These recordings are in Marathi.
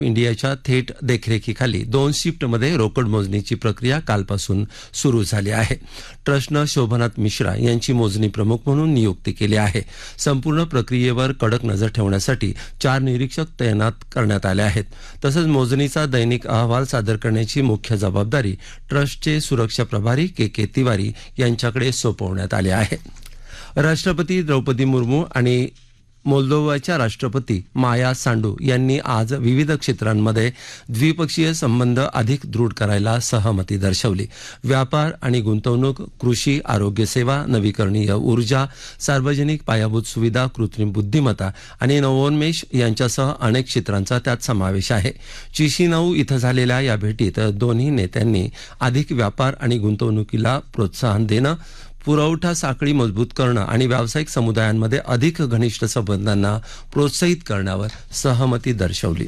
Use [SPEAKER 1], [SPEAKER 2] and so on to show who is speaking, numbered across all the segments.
[SPEAKER 1] इंडियाच्या थेट देखरेखीखाली 2 शिफ्टमध्ये रोकड मोजणीची प्रक्रिया कालपासून सुरू झाली आहे. ट्रस्टनं शोभनाथ मिश्रा यांची मोजणी प्रमुख म्हणून नियुक्ती केली आहे. संपूर्ण प्रक्रियेवर कडक नजर ठेवण्यासाठी 4 निरीक्षक तैनात करण्यात आले आहेत. तसंच मोजणीचा दैनिक अहवाल सादर करण्याची मुख्य जबाबदारी ट्रस्टचे सुरक्षा प्रभारी के तिवारी यांच्याकडे सोपवण्यात आली आहे. राष्ट्रपती द्रौपदी मुर्मू आणि मोल्दोवाच्या राष्ट्रपती माया सांडू यांनी आज विविध क्षेत्रांमध्ये द्विपक्षीय संबंध अधिक दृढ करायला सहमती दर्शवली. व्यापार आणि गुंतवणूक, कृषी, आरोग्य सेवा, नवीकरणीय ऊर्जा, सार्वजनिक पायाभूत सुविधा, कृत्रिम बुद्धिमत्ता आणि नवोन्मेष यांच्यासह अनेक क्षेत्रांचा त्यात समावेश आहे. चिशिनाऊ इथं झालेल्या या भेटीत दोन्ही नेत्यांनी अधिक व्यापार आणि गुंतवणुकीला प्रोत्साहन देणं, पुरवठा साखळी मजबूत करणं आणि व्यावसायिक समुदायांमध्ये अधिक घनिष्ठ संबंधांना प्रोत्साहित करण्यावर सहमती दर्शवली.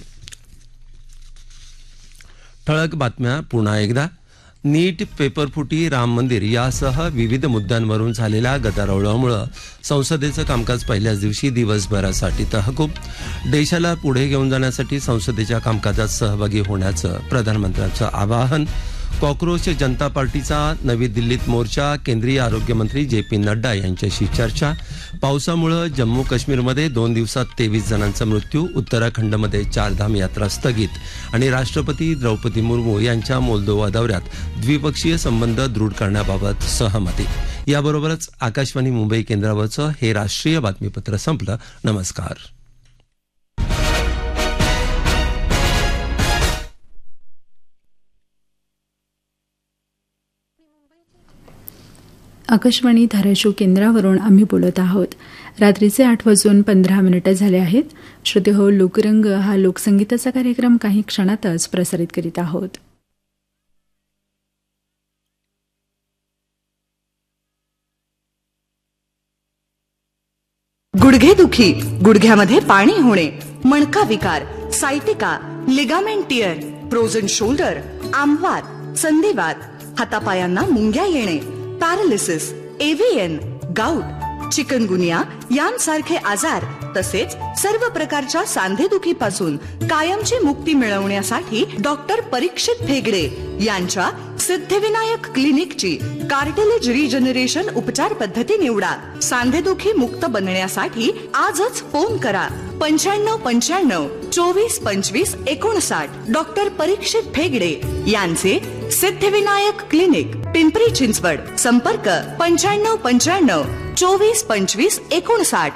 [SPEAKER 1] ठळक बातम्या पुन्हा एकदा. नीट, पेपरफुटी, राम मंदिर यासह विविध मुद्द्यांवरून झालेल्या गदारोळामुळे संसदेचं कामकाज पहिल्याच दिवशी दिवसभरासाठी तहकूब. देशाला पुढे घेऊन जाण्यासाठी संसदेच्या कामकाजात सहभागी होण्याचं प्रधानमंत्र्यांचं आवाहन. कॉक्रोच जनता पार्टीचा नवी दिल्लीत मोर्चा, केंद्रीय आरोग्यमंत्री JP नड्डा यांच्याशी चर्चा. पावसामुळे जम्मू काश्मीरमध्ये 2 दिवसात 23 जणांचा मृत्यू. उत्तराखंडमध्ये 4 धाम यात्रा स्थगित. आणि राष्ट्रपती द्रौपदी मुर्मू यांच्या मोल्दोवा दौऱ्यात द्विपक्षीय संबंध दृढ करण्याबाबत सहमती. याबरोबरच आकाशवाणी मुंबई केंद्रावरचं हे राष्ट्रीय बातमीपत्र संपलं. नमस्कार.
[SPEAKER 2] आकाशवाणी धाराशिव केंद्रावरून आम्ही बोलत आहोत. रात्रीचे 8:15 झाले आहेत. श्रोतेहो, लोकरंग हा लोकसंगीताचा कार्यक्रम काही क्षणातच प्रसारित करीत आहोत.
[SPEAKER 3] गुडघेदुखी, गुडघ्यामध्ये पाणी होणे, मणका विकार, sciatica, ligament tier, frozen shoulder, आमवात, संधिवात, हातापायांना मुंग्या येणे, पॅरालिसिस, एव्हीएन, गाऊट, चिकनगुनिया यांसारखे आजार तसेच सर्व प्रकारच्या सांधेदुखीपासून कायमची मुक्ती मिळवण्यासाठी डॉक्टर परीक्षित भेगडे यांच्या सिद्धिविनायक क्लिनिकची कार्टिलेज रिजनरेशन उपचार पद्धती निवडा. सांधेदुखी मुक्त बनण्यासाठी आजच फोन करा. 9595 24 25 59. डॉक्टर परीक्षित भेगडे यांचे सिद्धिविनायक क्लिनिक, पिंपरी चिंचवड. संपर्क 9595 24 25 59.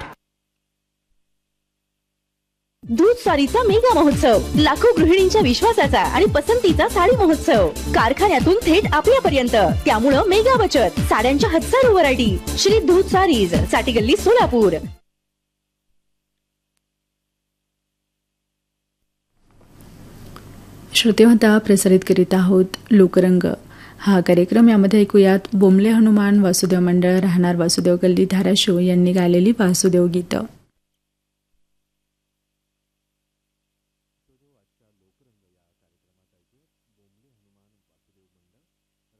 [SPEAKER 4] दूध सारीचा मेगा महोत्सव, लाखो गृहिणींच्या विश्वासाचा आणि पसंतीचा साडी महोत्सव, कारखान्यातून थेट आपल्यापर्यंत. त्यामुळे मेगा बचत, साड्यांच्या हजारो व्हरायटी. श्री दूध सारीज, साठी गल्ली, सोलापूर.
[SPEAKER 2] श्रोते होता प्रसारित करीत आहोत लोकरंग हा कार्यक्रम. यामध्ये ऐकूयात बोंबले हनुमान वासुदेव मंडळ, राहणार वासुदेव गल्ली, धाराशिव यांनी गायलेली वासुदेव गीतं.